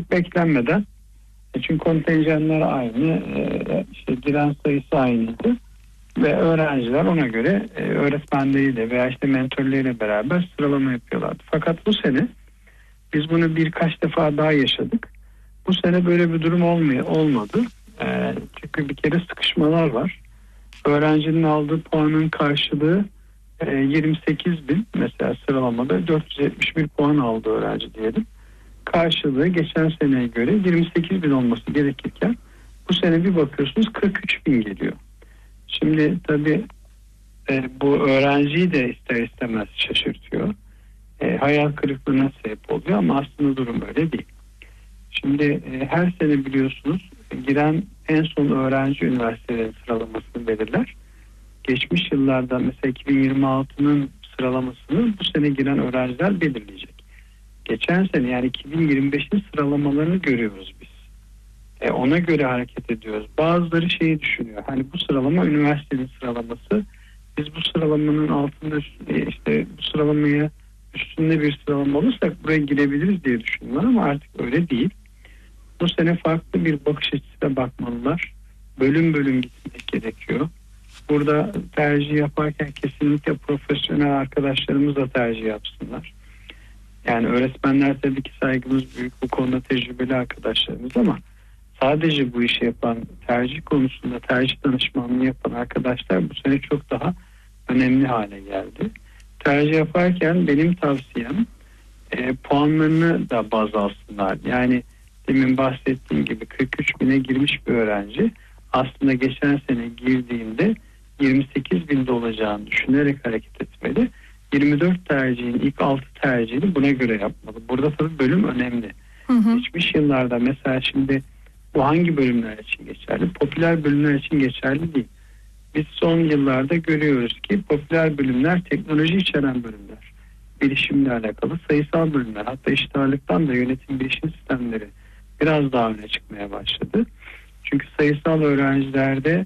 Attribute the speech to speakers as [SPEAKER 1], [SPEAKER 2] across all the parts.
[SPEAKER 1] çok beklenmeden, çünkü kontenjanlar aynı, işte giren sayısı aynıydı ve öğrenciler ona göre öğretmenleriyle veya işte mentörleriyle beraber sıralama yapıyorlardı. Fakat bu sene biz bunu birkaç defa daha yaşadık. Bu sene böyle bir durum olmadı. Çünkü bir kere sıkışmalar var. Öğrencinin aldığı puanın karşılığı 28 bin, mesela sıralamada 471 puan aldı öğrenci diyelim. Karşılığı geçen seneye göre 28 bin olması gerekirken bu sene bir bakıyorsunuz 43 bin geliyor. Şimdi tabii bu öğrenciyi de ister istemez şaşırtıyor. Hayal kırıklığına sebep oluyor ama aslında durum öyle değil. Şimdi her sene biliyorsunuz giren en son öğrenci üniversitelerin sıralamasını belirler. Geçmiş yıllarda mesela 2026'nın sıralamasını bu sene giren öğrenciler belirleyecek. Geçen sene yani 2025'in sıralamalarını görüyoruz biz. Ona göre hareket ediyoruz. Bazıları şeyi düşünüyor. Hani bu sıralama üniversitenin sıralaması. Biz bu sıralamanın altında işte bu sıralamaya üstünde bir sıralama olursak buraya girebiliriz diye düşünüyorlar ama artık öyle değil. Bu sene farklı bir bakış açısıyla bakmalılar. Bölüm bölüm gitmek gerekiyor. Burada tercih yaparken kesinlikle profesyonel arkadaşlarımız da tercih yapsınlar. Yani öğretmenler tabii ki saygımız büyük, bu konuda tecrübeli arkadaşlarımız ama sadece bu işi yapan, tercih konusunda tercih danışmanlığı yapan arkadaşlar bu sene çok daha önemli hale geldi. Tercih yaparken benim tavsiyem puanlarını da baz alsınlar. Yani demin bahsettiğim gibi 43 bine girmiş bir öğrenci aslında geçen sene girdiğinde 28 binde olacağını düşünerek hareket etmeli. 24 tercihin ilk 6 tercihini buna göre yapmalı. Burada tabii bölüm önemli. Geçmiş yıllarda mesela şimdi bu hangi bölümler için geçerli? Popüler bölümler için geçerli değil. Biz son yıllarda görüyoruz ki popüler bölümler teknoloji içeren bölümler. Bilişimle alakalı sayısal bölümler, hatta eşit ağırlıktan da yönetim bilişim sistemleri biraz daha öne çıkmaya başladı. Çünkü sayısal öğrencilerde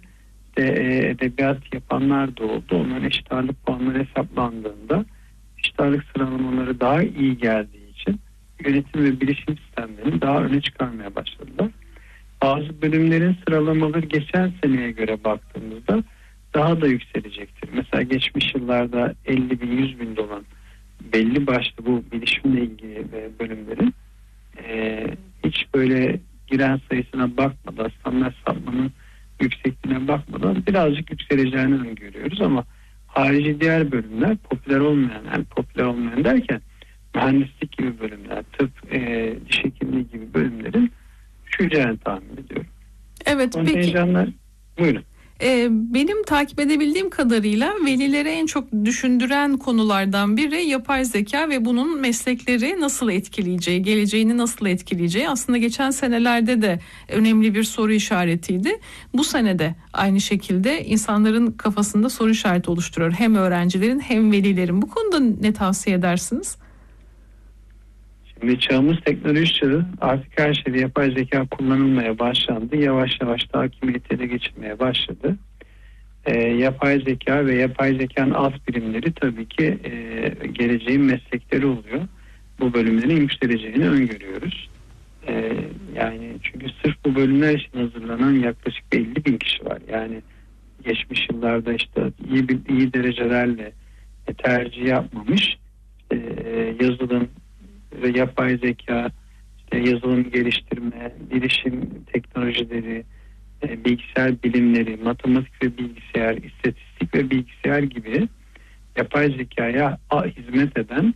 [SPEAKER 1] edebiyat yapanlar da oldu. Onların eşit ağırlık puanları hesaplandığında eşit ağırlık sıralamaları daha iyi geldiği için yönetim ve bilişim sistemlerini daha öne çıkarmaya başladılar. Bazı bölümlerin sıralamaları geçen seneye göre baktığımızda daha da yükselecektir. Mesela geçmiş yıllarda 50 bin, 100 bin olan belli başlı bu bilişimle ilgili bölümlerin hiç böyle giren sayısına bakmadan, standart sapmanın yüksekliğine bakmadan birazcık yükseleceğini öngörüyoruz ama harici diğer bölümler popüler olmayan, yani popüler olmayan derken mühendislik gibi bölümler, tıp, diş hekimliği gibi bölümlerin düşeceğini tahmin ediyorum.
[SPEAKER 2] Evet,
[SPEAKER 1] kontenjanlar, peki. Buyurun.
[SPEAKER 2] Benim takip edebildiğim kadarıyla velilere en çok düşündüren konulardan biri yapay zeka ve bunun meslekleri nasıl etkileyeceği, geleceğini nasıl etkileyeceği. Aslında geçen senelerde de önemli bir soru işaretiydi. Bu sene de aynı şekilde insanların kafasında soru işareti oluşturuyor. Hem öğrencilerin hem velilerin. Bu konuda ne tavsiye edersiniz?
[SPEAKER 1] Şimdi çağımız teknoloji çağı, artık her şeyde yapay zeka kullanılmaya başlandı. Yavaş yavaş da hakimiyeti ele geçirmeye başladı. Yapay zeka ve yapay zekanın alt birimleri tabii ki geleceğin meslekleri oluyor. Bu bölümlerin yükseleceğini öngörüyoruz. Yani çünkü sırf bu bölümler için hazırlanan yaklaşık 50 bin kişi var. Yani geçmiş yıllarda işte iyi derecelerle tercih yapmamış, yazılım ve yapay zeka, işte yazılım geliştirme, bilişim teknolojileri, bilgisayar bilimleri, matematik ve bilgisayar, istatistik ve bilgisayar gibi yapay zekaya hizmet eden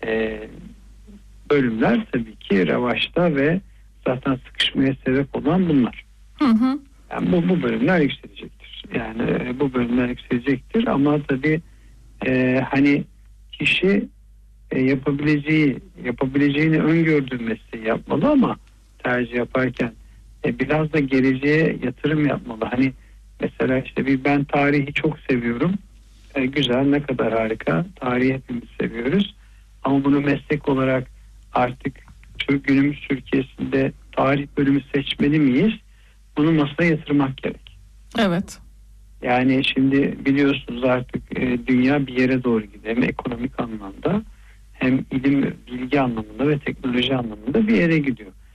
[SPEAKER 1] bölümler tabii ki revaçta ve zaten sıkışmaya sebep olan bunlar. Yani bu bölümler yükselecektir. Yani bu bölümler yükselecektir ama tabii hani kişi yapabileceğini öngördüğü mesleği yapmalı ama tercih yaparken biraz da geleceğe yatırım yapmalı. Hani mesela işte ben tarihi çok seviyorum. Güzel, ne kadar harika. Tarihi hepimiz seviyoruz. Ama bunu meslek olarak artık günümüz Türkiye'sinde tarih bölümü seçmeli miyiz? Bunu masaya yatırmak gerek.
[SPEAKER 2] Evet.
[SPEAKER 1] Yani şimdi biliyorsunuz artık dünya bir yere doğru gidiyor. Hem ekonomik anlamda hem ilim, bilgi anlamında ve teknoloji anlamında bir yere gidiyor.